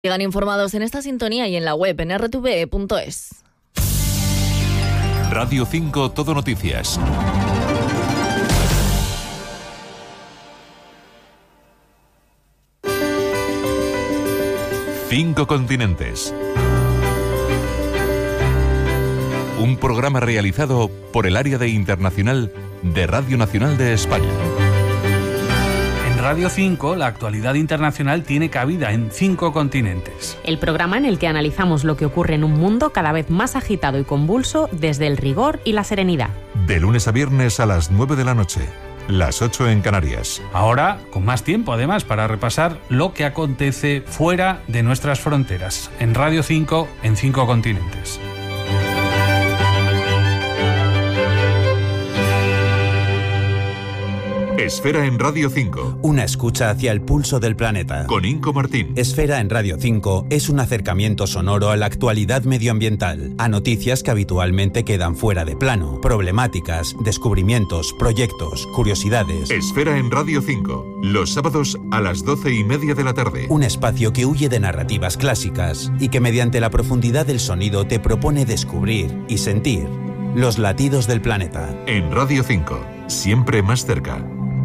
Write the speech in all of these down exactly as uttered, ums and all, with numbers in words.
Sigan informados en esta sintonía y en la web en erre te ve punto es. Radio cinco Todo Noticias. Cinco continentes. Un programa realizado por el área de internacional de Radio Nacional de España. Radio cinco, la actualidad internacional tiene cabida en cinco continentes. El programa en el que analizamos lo que ocurre en un mundo cada vez más agitado y convulso desde el rigor y la serenidad. De lunes a viernes a las nueve de la noche, las ocho en Canarias. Ahora, con más tiempo además para repasar lo que acontece fuera de nuestras fronteras. En Radio cinco, en cinco continentes. Esfera en Radio cinco. Una escucha hacia el pulso del planeta. Con Inco Martín. Esfera en Radio cinco es un acercamiento sonoro a la actualidad medioambiental, a noticias que habitualmente quedan fuera de plano, problemáticas, descubrimientos, proyectos, curiosidades. Esfera en Radio cinco, los sábados a las doce y media de la tarde. Un espacio que huye de narrativas clásicas y que mediante la profundidad del sonido te propone descubrir y sentir los latidos del planeta. En Radio cinco, siempre más cerca.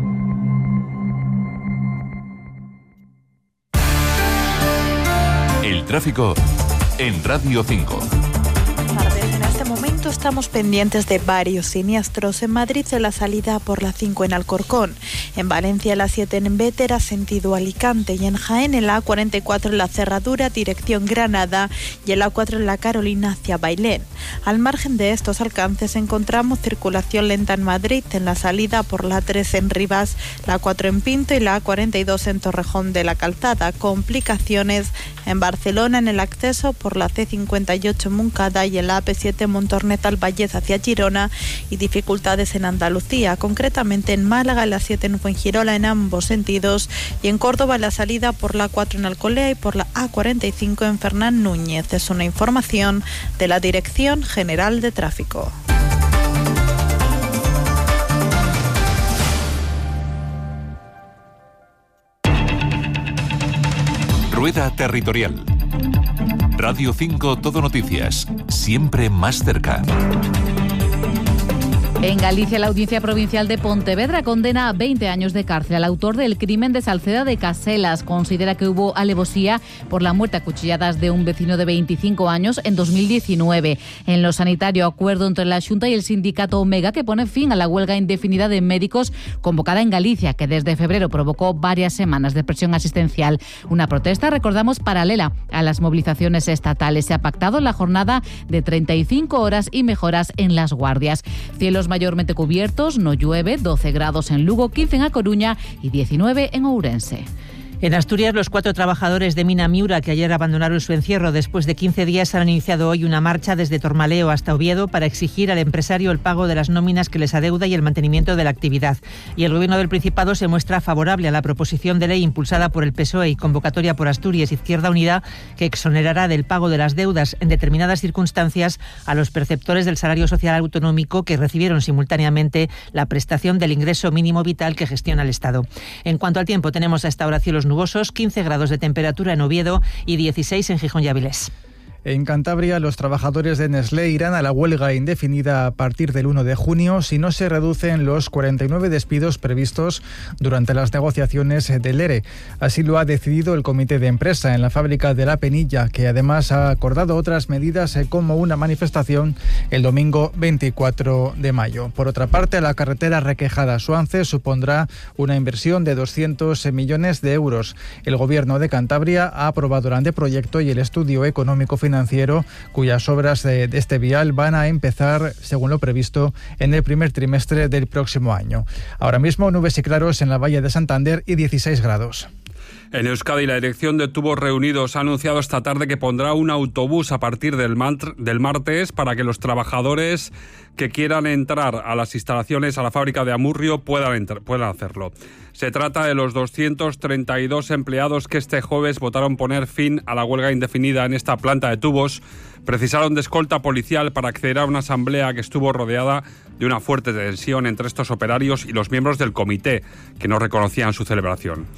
El tráfico en Radio cinco. En este momento estamos pendientes de varios siniestros. En Madrid, en la salida por la cinco en Alcorcón. En Valencia, la siete en Bétera, sentido Alicante. Y en Jaén, en la A cuarenta y cuatro en la Cerradura, dirección Granada. Y en la A cuatro en la Carolina, hacia Bailén. Al margen de estos alcances, encontramos circulación lenta en Madrid, en la salida por la tres en Rivas, la A cuatro en Pinto y la A cuarenta y dos en Torrejón de la Calzada. Complicaciones en Barcelona en el acceso por la ce cincuenta y ocho en Moncada y en la A P siete Montornet al Vallez hacia Girona, y dificultades en Andalucía, concretamente en Málaga, en la siete en Fuengirola en ambos sentidos, y en Córdoba en la salida por la A cuatro en Alcolea y por la A cuarenta y cinco en Fernán Núñez. Es una información de la Dirección General de Tráfico. Rueda Territorial. Radio cinco Todo Noticias, siempre más cerca. En Galicia, la Audiencia Provincial de Pontevedra condena a veinte años de cárcel al autor del crimen de Salceda de Caselas. Considera que hubo alevosía por la muerte a cuchilladas de un vecino de veinticinco años en dos mil diecinueve. En lo sanitario, acuerdo entre la Xunta y el sindicato Omega que pone fin a la huelga indefinida de médicos convocada en Galicia, que desde febrero provocó varias semanas de presión asistencial. Una protesta, recordamos, paralela a las movilizaciones estatales. Se ha pactado la jornada de treinta y cinco horas y mejoras en las guardias. Cielos mayormente cubiertos, no llueve, doce grados en Lugo, quince en A Coruña y diecinueve en Ourense. En Asturias, los cuatro trabajadores de Mina Miura que ayer abandonaron su encierro después de quince días han iniciado hoy una marcha desde Tormaleo hasta Oviedo para exigir al empresario el pago de las nóminas que les adeuda y el mantenimiento de la actividad. Y el Gobierno del Principado se muestra favorable a la proposición de ley impulsada por el P S O E y convocatoria por Asturias Izquierda Unida, que exonerará del pago de las deudas en determinadas circunstancias a los perceptores del salario social autonómico que recibieron simultáneamente la prestación del ingreso mínimo vital que gestiona el Estado. En cuanto al tiempo, tenemos a esta hora cielos nubosos, quince grados de temperatura en Oviedo y dieciséis en Gijón y Avilés. En Cantabria, los trabajadores de Nestlé irán a la huelga indefinida a partir del uno de junio si no se reducen los cuarenta y nueve despidos previstos durante las negociaciones del ERE. Así lo ha decidido el comité de empresa en la fábrica de La Penilla, que además ha acordado otras medidas como una manifestación el domingo veinticuatro de mayo. Por otra parte, la carretera Requejada-Suance supondrá una inversión de doscientos millones de euros. El Gobierno de Cantabria ha aprobado el anteproyecto y el estudio económico financiero financiero, cuyas obras de, de este vial van a empezar, según lo previsto, en el primer trimestre del próximo año. Ahora mismo, nubes y claros en la Valle de Santander y dieciséis grados. En Euskadi, la Dirección de Tubos Reunidos ha anunciado esta tarde que pondrá un autobús a partir del, del martes para que los trabajadores que quieran entrar a las instalaciones, a la fábrica de Amurrio, puedan, puedan hacerlo. Se trata de los doscientos treinta y dos empleados que este jueves votaron poner fin a la huelga indefinida en esta planta de tubos. Precisaron de escolta policial para acceder a una asamblea que estuvo rodeada de una fuerte tensión entre estos operarios y los miembros del comité, que no reconocían su celebración.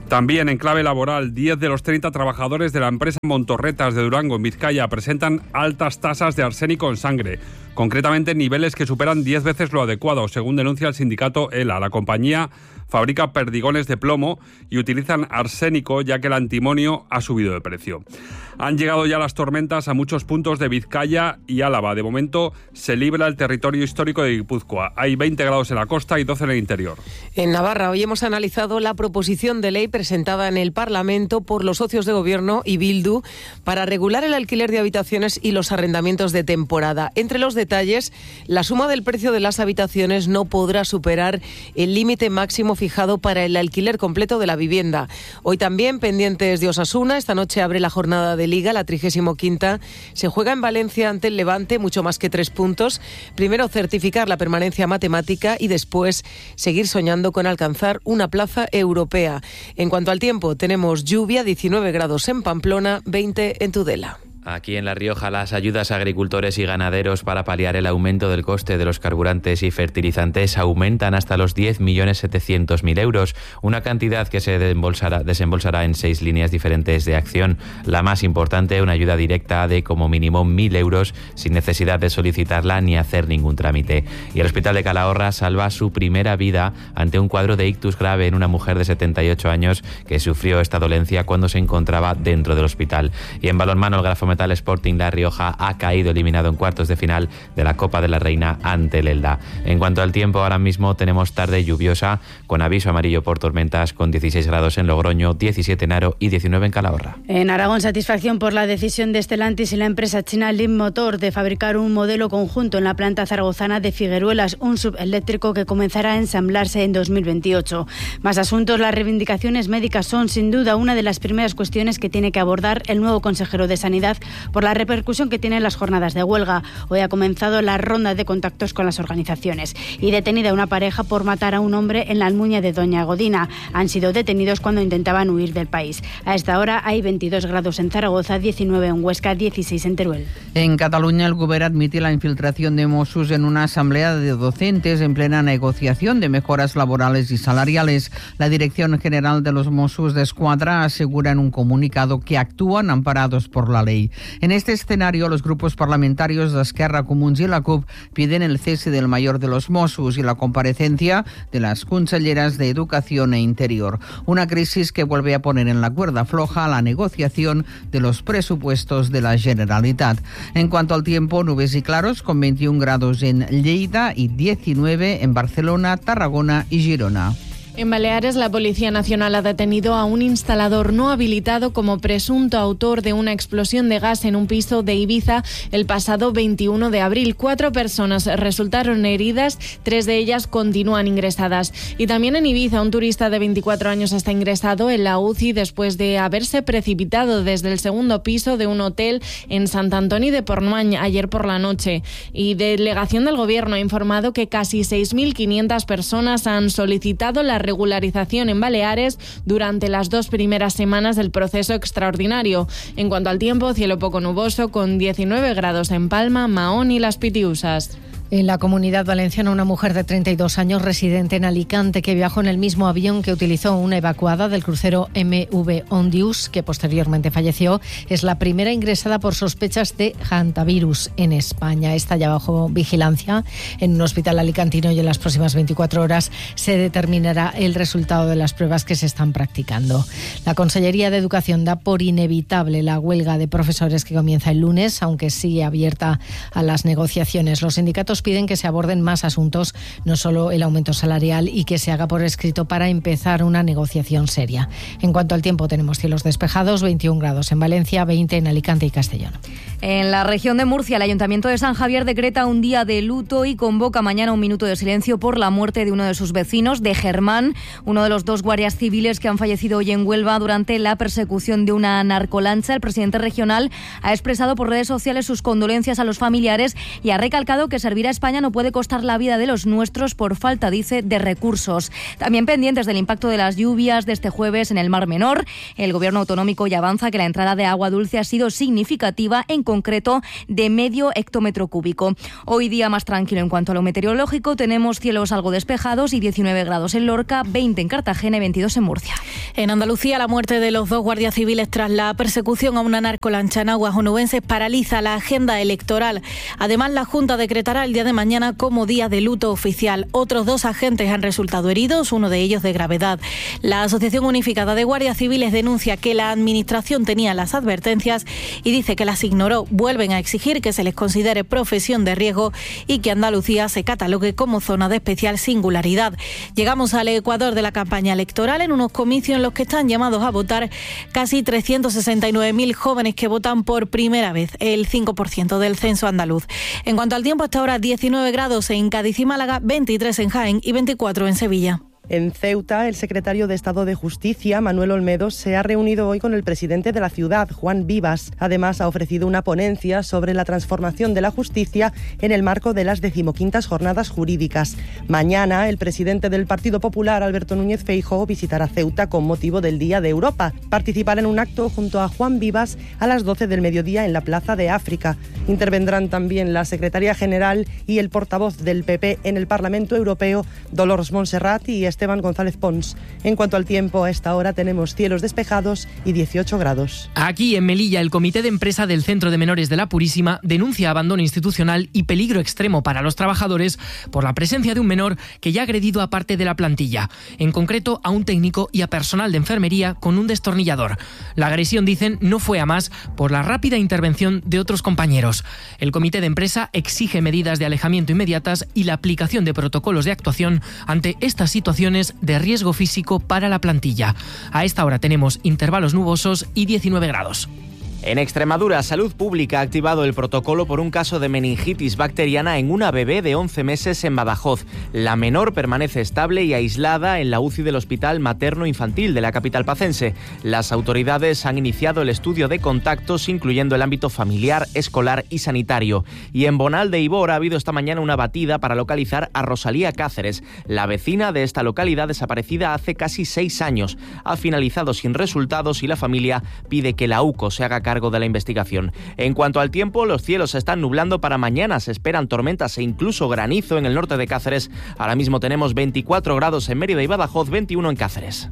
También en clave laboral, diez de los treinta trabajadores de la empresa Montorretas de Durango, en Vizcaya, presentan altas tasas de arsénico en sangre, concretamente niveles que superan diez veces lo adecuado, según denuncia el sindicato ELA. La compañía fabrica perdigones de plomo y utilizan arsénico, ya que el antimonio ha subido de precio. Han llegado ya las tormentas a muchos puntos de Vizcaya y Álava. De momento se libra el territorio histórico de Guipúzcoa. Hay veinte grados en la costa y doce en el interior. En Navarra hoy hemos analizado la proposición de ley presentada en el Parlamento por los socios de Gobierno y Bildu para regular el alquiler de habitaciones y los arrendamientos de temporada. Entre los detalles, la suma del precio de las habitaciones no podrá superar el límite máximo fijado para el alquiler completo de la vivienda. Hoy también pendientes de Osasuna. Esta noche abre la jornada de Liga, la trigésimo quinta. Se juega en Valencia ante el Levante, mucho más que tres puntos. Primero certificar la permanencia matemática y después seguir soñando con alcanzar una plaza europea. En cuanto al tiempo, tenemos lluvia, diecinueve grados en Pamplona, veinte en Tudela. Aquí en La Rioja, las ayudas a agricultores y ganaderos para paliar el aumento del coste de los carburantes y fertilizantes aumentan hasta los diez millones setecientos mil euros, una cantidad que se desembolsará, desembolsará en seis líneas diferentes de acción. La más importante, una ayuda directa de como mínimo mil euros sin necesidad de solicitarla ni hacer ningún trámite. Y el Hospital de Calahorra salva su primera vida ante un cuadro de ictus grave en una mujer de setenta y ocho años que sufrió esta dolencia cuando se encontraba dentro del hospital. Y en balonmano, el Grafometal Sporting La Rioja ha caído eliminado en cuartos de final de la Copa de la Reina ante el Elda. En cuanto al tiempo, ahora mismo tenemos tarde lluviosa con aviso amarillo por tormentas, con dieciséis grados en Logroño, diecisiete en Haro y diecinueve en Calahorra. En Aragón, satisfacción por la decisión de Stellantis y la empresa china Leapmotor de fabricar un modelo conjunto en la planta zaragozana de Figueruelas, un subeléctrico que comenzará a ensamblarse en dos mil veintiocho. Más asuntos, las reivindicaciones médicas son sin duda una de las primeras cuestiones que tiene que abordar el nuevo consejero de Sanidad por la repercusión que tienen las jornadas de huelga. Hoy ha comenzado la ronda de contactos con las organizaciones. Y detenida una pareja por matar a un hombre en la Almuña de Doña Godina. Han sido detenidos cuando intentaban huir del país. A esta hora hay veintidós grados en Zaragoza, diecinueve en Huesca, dieciséis en Teruel. En Cataluña, el Govern admite la infiltración de Mossos en una asamblea de docentes en plena negociación de mejoras laborales y salariales. La Dirección General de los Mossos de Escuadra asegura en un comunicado que actúan amparados por la ley. En este escenario, los grupos parlamentarios de Esquerra, Comuns y la C U P piden el cese del mayor de los Mossos y la comparecencia de las conselleras de Educación e Interior. Una crisis que vuelve a poner en la cuerda floja la negociación de los presupuestos de la Generalitat. En cuanto al tiempo, nubes y claros con veintiún grados en Lleida y diecinueve en Barcelona, Tarragona y Girona. En Baleares, la Policía Nacional ha detenido a un instalador no habilitado como presunto autor de una explosión de gas en un piso de Ibiza el pasado veintiuno de abril. Cuatro personas resultaron heridas, tres de ellas continúan ingresadas. Y también en Ibiza, un turista de veinticuatro años está ingresado en la U C I después de haberse precipitado desde el segundo piso de un hotel en Sant Antoni de Portmany ayer por la noche. Y delegación del Gobierno ha informado que casi seis mil quinientas personas han solicitado la regularización en Baleares durante las dos primeras semanas del proceso extraordinario. En cuanto al tiempo, cielo poco nuboso con diecinueve grados en Palma, Mahón y Las Pitiusas. En la Comunidad Valenciana, una mujer de treinta y dos años residente en Alicante que viajó en el mismo avión que utilizó una evacuada del crucero M V Ondius, que posteriormente falleció, es la primera ingresada por sospechas de hantavirus en España. Está ya bajo vigilancia en un hospital alicantino y en las próximas veinticuatro horas se determinará el resultado de las pruebas que se están practicando. La Consellería de Educación da por inevitable la huelga de profesores que comienza el lunes, aunque sigue abierta a las negociaciones. Los sindicatos piden que se aborden más asuntos, no solo el aumento salarial, y que se haga por escrito para empezar una negociación seria. En cuanto al tiempo, tenemos cielos despejados, veintiún grados en Valencia, veinte en Alicante y Castellón. En la región de Murcia, el Ayuntamiento de San Javier decreta un día de luto y convoca mañana un minuto de silencio por la muerte de uno de sus vecinos, de Germán, uno de los dos guardias civiles que han fallecido hoy en Huelva durante la persecución de una narcolancha. El presidente regional ha expresado por redes sociales sus condolencias a los familiares y ha recalcado que servirá a España no puede costar la vida de los nuestros por falta, dice, de recursos. También pendientes del impacto de las lluvias de este jueves en el Mar Menor, el Gobierno autonómico ya avanza que la entrada de agua dulce ha sido significativa en concreto de medio hectómetro cúbico. Hoy día más tranquilo en cuanto a lo meteorológico. Tenemos cielos algo despejados y diecinueve grados en Lorca, veinte en Cartagena y veintidós en Murcia. En Andalucía, la muerte de los dos guardias civiles tras la persecución a una narcolancha en aguas onubenses paraliza la agenda electoral. Además, la Junta decretará el día de mañana como día de luto oficial. Otros dos agentes han resultado heridos, uno de ellos de gravedad. La Asociación Unificada de Guardias Civiles denuncia que la Administración tenía las advertencias y dice que las ignoró. Vuelven a exigir que se les considere profesión de riesgo y que Andalucía se catalogue como zona de especial singularidad. Llegamos al Ecuador de la campaña electoral en unos comicios en los que están llamados a votar casi trescientos sesenta y nueve mil jóvenes que votan por primera vez, el cinco por ciento del censo andaluz. En cuanto al tiempo, hasta ahora diecinueve grados en Cádiz y Málaga, veintitrés en Jaén y veinticuatro en Sevilla. En Ceuta, el secretario de Estado de Justicia, Manuel Olmedo, se ha reunido hoy con el presidente de la ciudad, Juan Vivas. Además, ha ofrecido una ponencia sobre la transformación de la justicia en el marco de las decimoquintas jornadas jurídicas. Mañana, el presidente del Partido Popular, Alberto Núñez Feijóo, visitará Ceuta con motivo del Día de Europa. Participará en un acto junto a Juan Vivas a las doce del mediodía en la Plaza de África. Intervendrán también la secretaria general y el portavoz del P P en el Parlamento Europeo, Dolors Montserrat, y Esteban González Pons. En cuanto al tiempo, a esta hora tenemos cielos despejados y dieciocho grados. Aquí en Melilla, el Comité de Empresa del Centro de Menores de la Purísima denuncia abandono institucional y peligro extremo para los trabajadores por la presencia de un menor que ya ha agredido a parte de la plantilla, en concreto a un técnico y a personal de enfermería con un destornillador. La agresión, dicen, no fue a más por la rápida intervención de otros compañeros. El Comité de Empresa exige medidas de alejamiento inmediatas y la aplicación de protocolos de actuación ante estas situaciones de riesgo físico para la plantilla. A esta hora tenemos intervalos nubosos y diecinueve grados. En Extremadura, Salud Pública ha activado el protocolo por un caso de meningitis bacteriana en una bebé de once meses en Badajoz. La menor permanece estable y aislada en la U C I del Hospital Materno Infantil de la capital pacense. Las autoridades han iniciado el estudio de contactos, incluyendo el ámbito familiar, escolar y sanitario. Y en Bonal de Ibor ha habido esta mañana una batida para localizar a Rosalía Cáceres, la vecina de esta localidad desaparecida hace casi seis años. Ha finalizado sin resultados y la familia pide que la U C O se haga cargo de la investigación. En cuanto al tiempo, los cielos se están nublando para mañana. Se esperan tormentas e incluso granizo en el norte de Cáceres. Ahora mismo tenemos veinticuatro grados en Mérida y Badajoz, veintiuno en Cáceres.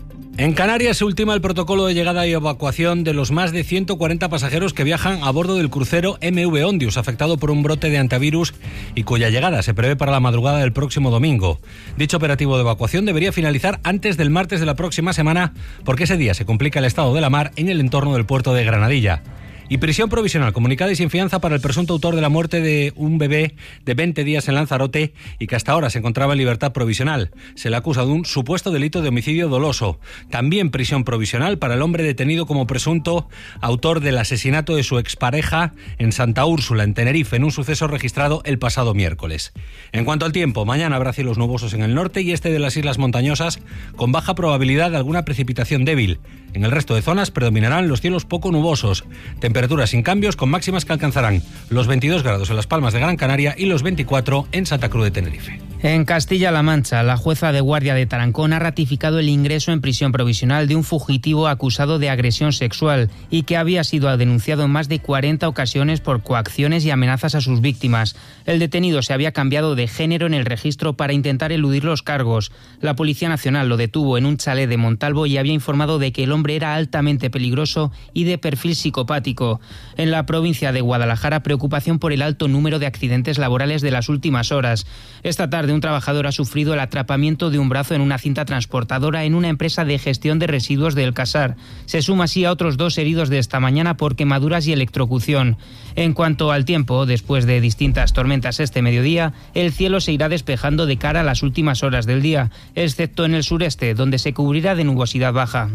En Canarias se ultima el protocolo de llegada y evacuación de los más de ciento cuarenta pasajeros que viajan a bordo del crucero M V Ondius, afectado por un brote de antivirus y cuya llegada se prevé para la madrugada del próximo domingo. Dicho operativo de evacuación debería finalizar antes del martes de la próxima semana, porque ese día se complica el estado de la mar en el entorno del puerto de Granadilla. Y prisión provisional comunicada y sin fianza para el presunto autor de la muerte de un bebé de veinte días en Lanzarote y que hasta ahora se encontraba en libertad provisional. Se le acusa de un supuesto delito de homicidio doloso. También prisión provisional para el hombre detenido como presunto autor del asesinato de su expareja en Santa Úrsula, en Tenerife, en un suceso registrado el pasado miércoles. En cuanto al tiempo, mañana habrá cielos nubosos en el norte y este de las islas montañosas, con baja probabilidad de alguna precipitación débil. En el resto de zonas predominarán los cielos poco nubosos. Temperaturas sin cambios, con máximas que alcanzarán los veintidós grados en Las Palmas de Gran Canaria y los veinticuatro en Santa Cruz de Tenerife. En Castilla-La Mancha, la jueza de guardia de Tarancón ha ratificado el ingreso en prisión provisional de un fugitivo acusado de agresión sexual y que había sido denunciado en más de cuarenta ocasiones por coacciones y amenazas a sus víctimas. El detenido se había cambiado de género en el registro para intentar eludir los cargos. La Policía Nacional lo detuvo en un chalet de Montalvo y había informado de que el hombre era altamente peligroso y de perfil psicopático. En la provincia de Guadalajara, preocupación por el alto número de accidentes laborales de las últimas horas. Esta tarde, un trabajador ha sufrido el atrapamiento de un brazo en una cinta transportadora en una empresa de gestión de residuos de El Casar. Se suma así a otros dos heridos de esta mañana por quemaduras y electrocución. En cuanto al tiempo, después de distintas tormentas este mediodía, el cielo se irá despejando de cara a las últimas horas del día, excepto en el sureste, donde se cubrirá de nubosidad baja.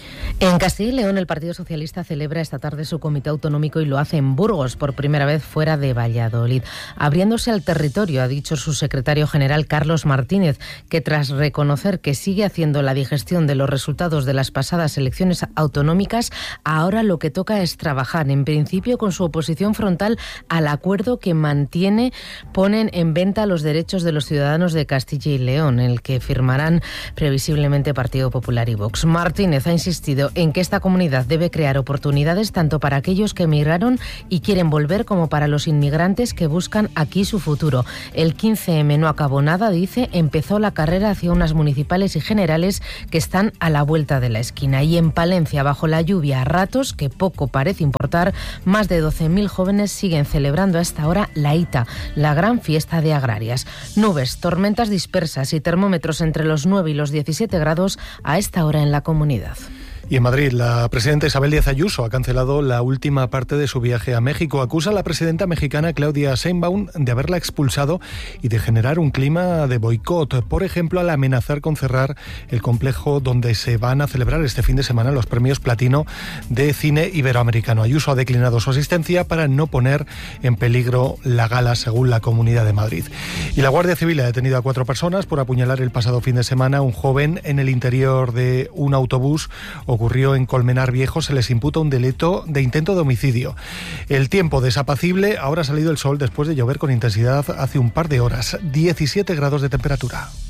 En Castilla y León, el Partido Socialista celebra esta tarde su comité autonómico y lo hace en Burgos, por primera vez fuera de Valladolid. Abriéndose al territorio, ha dicho su secretario general Carlos Martínez, que tras reconocer que sigue haciendo la digestión de los resultados de las pasadas elecciones autonómicas, ahora lo que toca es trabajar, en principio con su oposición frontal al acuerdo que mantiene, ponen en venta los derechos de los ciudadanos de Castilla y León, el que firmarán previsiblemente Partido Popular y Vox. Martínez ha insistido coincidido en que esta comunidad debe crear oportunidades tanto para aquellos que emigraron y quieren volver como para los inmigrantes que buscan aquí su futuro. El quince eme no acabó nada, dice, empezó la carrera hacia unas municipales y generales que están a la vuelta de la esquina. Y en Palencia, bajo la lluvia a ratos, que poco parece importar, más de doce mil jóvenes siguen celebrando a esta hora la ITA, la gran fiesta de agrarias. Nubes, tormentas dispersas y termómetros entre los nueve y los diecisiete grados a esta hora en la comunidad. Y en Madrid, la presidenta Isabel Díaz Ayuso ha cancelado la última parte de su viaje a México. Acusa a la presidenta mexicana Claudia Sheinbaum de haberla expulsado y de generar un clima de boicot, por ejemplo, al amenazar con cerrar el complejo donde se van a celebrar este fin de semana los premios Platino de cine iberoamericano. Ayuso ha declinado su asistencia para no poner en peligro la gala, según la Comunidad de Madrid. Y la Guardia Civil ha detenido a cuatro personas por apuñalar el pasado fin de semana a un joven en el interior de un autobús. Ocurrió en Colmenar Viejo, se les imputa un delito de intento de homicidio. El tiempo desapacible, ahora ha salido el sol después de llover con intensidad hace un par de horas, diecisiete grados de temperatura.